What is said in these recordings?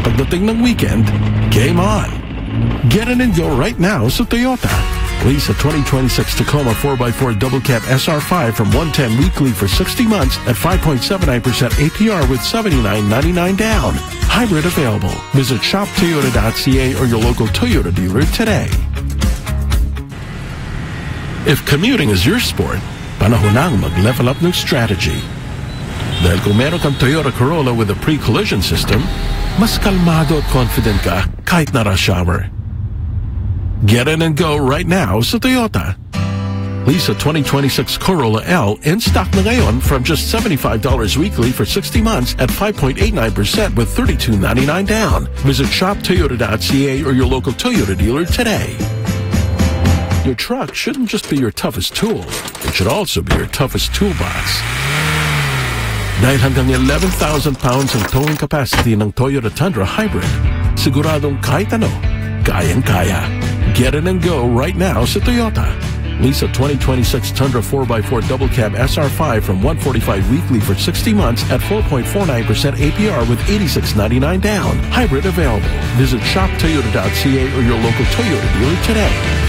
pagdating ng weekend, game on. Get in and go right now sa Toyota. Lease a 2026 Tacoma 4x4 double cab SR5 from $110 weekly for 60 months at 5.79% APR with $79.99 down. Hybrid available. Visit shoptoyota.ca or your local Toyota dealer today. If commuting is your sport, panahon nang mag-level up ng strategy. Dahil kung meron kang Toyota Corolla with a pre-collision system, mas kalmado at confident ka kahit na rush hour. Get in and go right now sa Toyota. Lease a 2026 Corolla L in stock na ngayon from just $75 weekly for 60 months at 5.89% with $32.99 down. Visit shoptoyota.ca or your local Toyota dealer today. Your truck shouldn't just be your toughest tool. It should also be your toughest toolbox. Dahil hanggang 11,000 pounds ang towing capacity ng Toyota Tundra Hybrid, siguradong kahit ano, kayang-kaya. Get in and go right now sa Toyota. Lease a 2026 Tundra 4x4 double cab SR5 from $145 weekly for 60 months at 4.49% APR with $86.99 down. Hybrid available. Visit shoptoyota.ca or your local Toyota dealer today.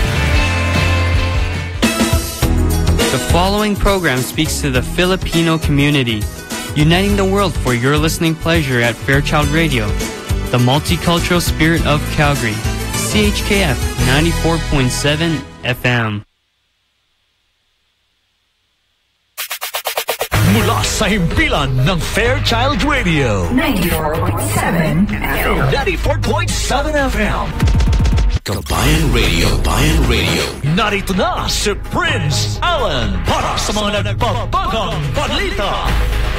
The following program speaks to the Filipino community, uniting the world for your listening pleasure at Fairchild Radio, the multicultural spirit of Calgary. CHKF 94.7 FM. Mula sa himpilan ng Fairchild Radio 94.7 FM. 94.7 FM. Kabayan Radio, Kabayan Radio. Narito na si Prince Alan para sa mga nagpapagang balita.